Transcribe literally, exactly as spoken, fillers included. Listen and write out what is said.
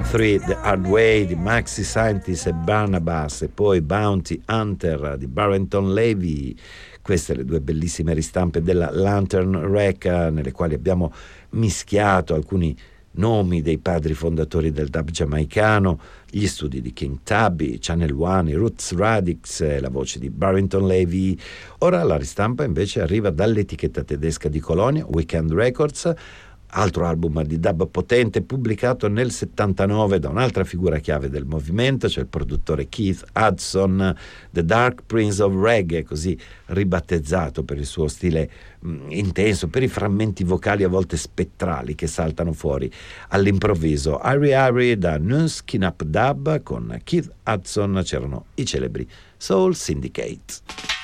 tre, The Hard Way di Maxi Scientist e Barnabas, e poi Bounty Hunter di Barrington Levy. Queste le due bellissime ristampe della Lantern Rec, nelle quali abbiamo mischiato alcuni nomi dei padri fondatori del dub giamaicano, gli studi di King Tubby, Channel One, i Roots Radix e la voce di Barrington Levy. Ora la ristampa invece arriva dall'etichetta tedesca di Colonia, Weekend Records, altro album di dub potente pubblicato nel settantanove da un'altra figura chiave del movimento, cioè il produttore Keith Hudson, The Dark Prince of Reggae, così ribattezzato per il suo stile mh, intenso, per i frammenti vocali a volte spettrali che saltano fuori all'improvviso. Harry Harry da Non Skin Up Dub, con Keith Hudson c'erano i celebri Soul Syndicate.